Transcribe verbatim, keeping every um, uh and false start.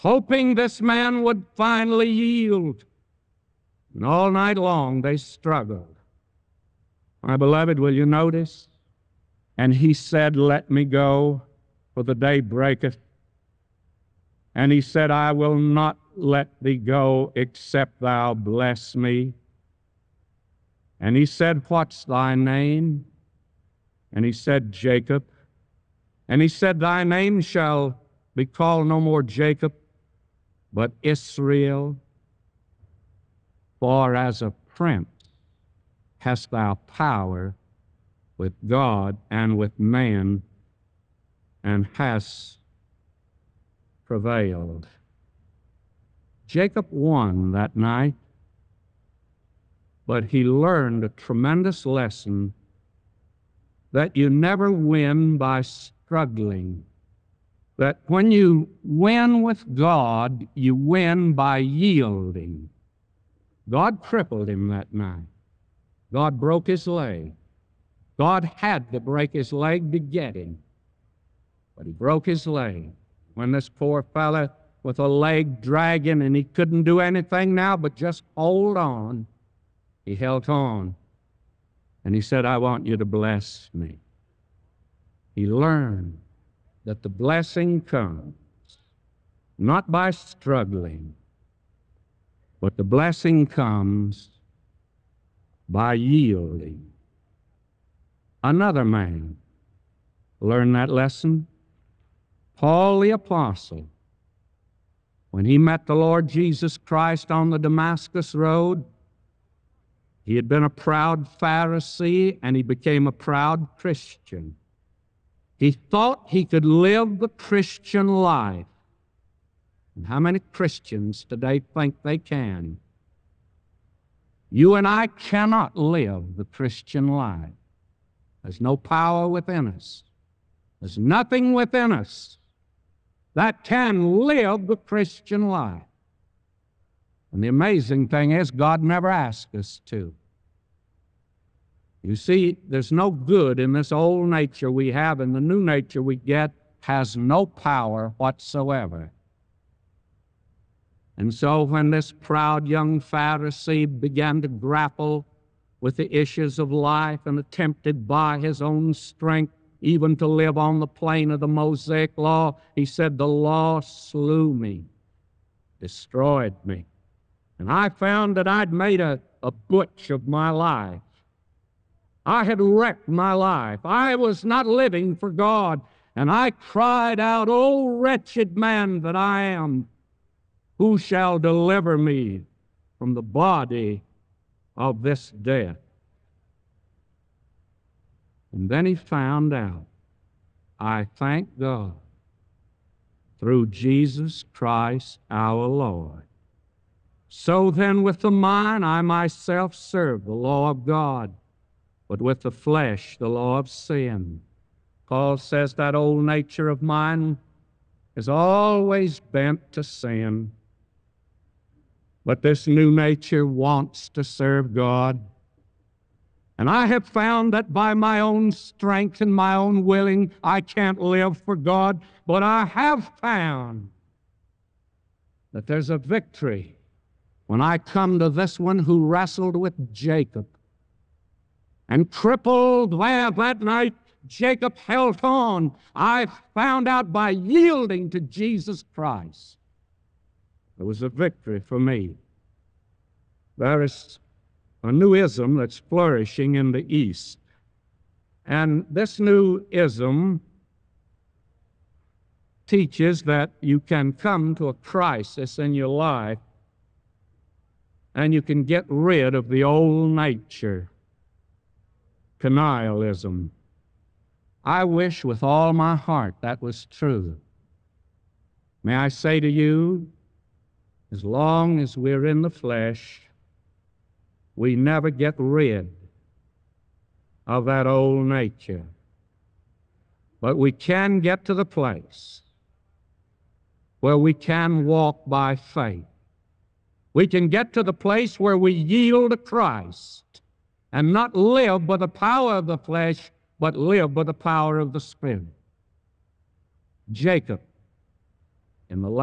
hoping this man would finally yield. And all night long they struggled. My beloved, will you notice? And he said, "Let me go, for the day breaketh." And he said, "I will not let thee go, except thou bless me." And he said, "What's thy name?" And he said, "Jacob." And he said, "Thy name shall be called no more Jacob, but Israel. For as a prince hast thou power with God and with man, and hast prevailed." Jacob won that night, but he learned a tremendous lesson that you never win by struggling. That when you win with God, you win by yielding. God crippled him that night. God broke his leg. God had to break his leg to get him. But he broke his leg. When this poor fella with a leg dragging and he couldn't do anything now but just hold on, he held on. And he said, "I want you to bless me." He learned that the blessing comes not by struggling, but the blessing comes by yielding. Another man learned that lesson. Paul the Apostle, when he met the Lord Jesus Christ on the Damascus Road, he had been a proud Pharisee and he became a proud Christian. He thought he could live the Christian life. And how many Christians today think they can? You and I cannot live the Christian life. There's no power within us. There's nothing within us that can live the Christian life. And the amazing thing is, God never asked us to. You see, there's no good in this old nature we have, and the new nature we get has no power whatsoever. And so when this proud young Pharisee began to grapple with the issues of life and attempted by his own strength even to live on the plane of the Mosaic law, he said, "The law slew me, destroyed me. And I found that I'd made a, a butch of my life. I had wrecked my life. I was not living for God. And I cried out, 'O wretched man that I am, who shall deliver me from the body of this death?'" And then he found out, I thank God, through Jesus Christ our Lord. So then with the mind I myself serve the law of God, but with the flesh the law of sin. Paul says that old nature of mine is always bent to sin, but this new nature wants to serve God. And I have found that by my own strength and my own willing, I can't live for God, but I have found that there's a victory when I come to this one who wrestled with Jacob. And crippled there that night, Jacob held on. I found out by yielding to Jesus Christ, there was a victory for me. There is a new ism that's flourishing in the East. And this new ism teaches that you can come to a crisis in your life and you can get rid of the old nature. Denialism. I wish with all my heart that was true. May I say to you, as long as we're in the flesh, we never get rid of that old nature. But we can get to the place where we can walk by faith. We can get to the place where we yield to Christ and not live by the power of the flesh, but live by the power of the Spirit. Jacob, in the